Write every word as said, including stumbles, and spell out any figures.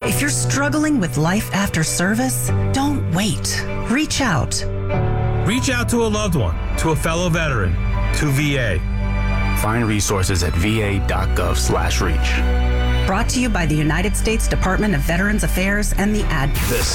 If you're struggling with life after service, don't wait. Reach out. Reach out to a loved one, to a fellow veteran, to V A. Find resources at va.gov slash reach. Brought to you by the United States Department of Veterans Affairs and the Ad. The